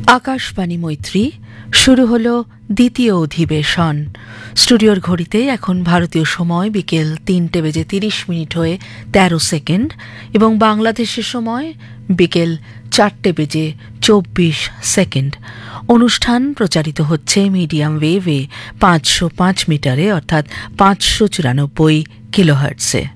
আকাশবাণী মৈত্রী শুরু হলো দ্বিতীয় অধিবেশন। স্টুডিওর ঘড়িতে এখন ভারতীয় সময় বিকেল 3:30 হয়ে 13 সেকেন্ড এবং বাংলাদেশের সময় বিকেল 4:24 সেকেন্ড। অনুষ্ঠান প্রচারিত হচ্ছে মিডিয়াম ওয়েভে 505 মিটারে অর্থাৎ 594 কিলোহার্টজে।